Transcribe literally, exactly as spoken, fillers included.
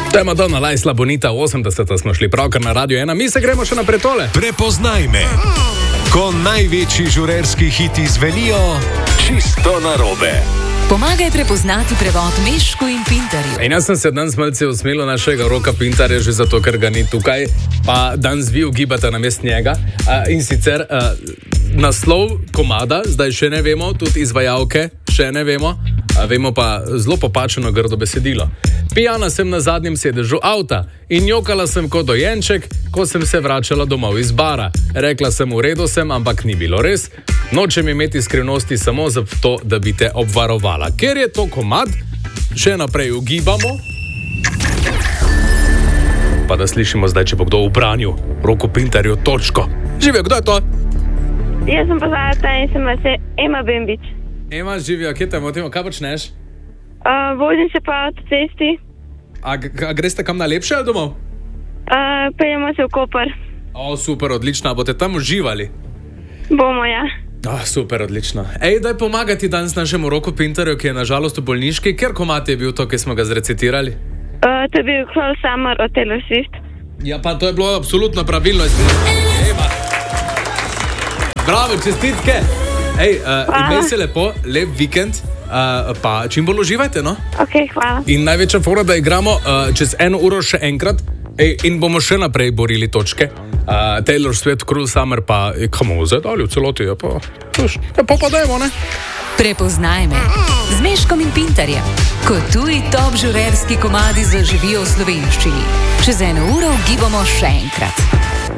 To je Madonna Lajsla Bonita, osemdeseta smo šli pravkar na Radio ena, mi se gremo še naprej tole. Prepoznaj me, ko največji žurerski hiti zvenijo čisto narobe. Pomagaj prepoznati prevod Mešku in Pintarju. In jaz sem se danes malce usmilil našega Roka Pintarja, že zato, ker ga ni tukaj, pa danes vi ugibate na mest njega. Uh, in sicer uh, naslov komada, zdaj še ne vemo, tudi izvajalke še ne vemo, uh, vemo pa zelo popačeno grdo besedilo. Pijana sem na zadnjem sedežu avta in jokala sem kot dojenček, ko sem se vračala domov iz bara. Rekla sem, v redu sem, ampak ni bilo res. Nočem imeti skrivnosti samo zato, da bi te obvarovala. Ker je to komad, še naprej ugibamo. Pa da slišimo zdaj, če bo kdo v branju. Roku Pintarju, točko. Živijo, kdo je to? Jaz sem poznata in sem se Ema Bembič. Ema, živijo, kje te motimo, kaj počneš? Uh, vozim se pa od cesti. A, a greste kam na lepše ali domov? Uh, Pejemo se v Koper. O, super, odlično. Boste tam uživali? Bomo, ja. Oh, super, odlično. Ej, daj pomagati danes našemu Roku Pintarju, ki je nažalost v bolniški. Ker komad je bil to, ki smo ga zrecitirali? Uh, to je bil Cruel Summer od Taylor Swift. Ja, pa to je bilo absolutno pravilno. Ema. Bravo, čestitke. Ej, uh, imej se lepo, lep vikend. Uh, pa čim bolj uživajte, no? Ok, hvala. In največja fora, da igramo uh, čez eno uro še enkrat. Ej, in bomo še naprej borili točke. Uh, Taylor Swift, Cruel Summer, pa kamo zdaj dali v celoti, je pa, je pa pa dajmo, ne? Prepoznaj me z Meškom in Pintarjem, ko tuji top žurerski komadi zaživijo v slovenščini. Čez eno uro ugibamo še enkrat.